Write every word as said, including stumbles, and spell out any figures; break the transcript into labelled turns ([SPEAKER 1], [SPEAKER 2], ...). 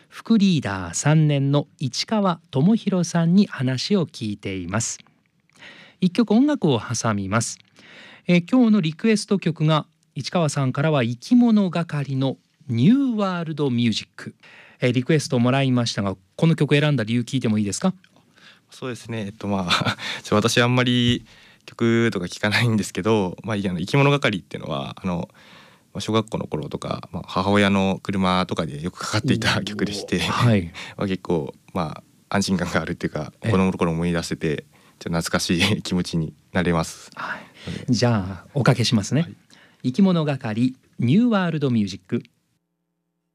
[SPEAKER 1] 副リーダーさんねんの市川智博さんに話を聞いています。一曲音楽を挟みます。えー、今日のリクエスト曲が市川さんからは生き物係のニューワールドミュージック、えー、リクエストをもらいましたが、この曲選んだ理由聞いてもいいですか？
[SPEAKER 2] そうですね、えっとまあ私あんまり曲とか聞かないんですけど、まあ、あの生き物係っていうのはあの小学校の頃とか、まあ、母親の車とかでよくかかっていた曲でして、はい、まあ結構まあ安心感があるっていうか、子供の頃思い出せてちょっと懐かしい気持ちになれます。
[SPEAKER 1] はい、じゃあおかけしますね。はい、生き物係ニューワールドミュージック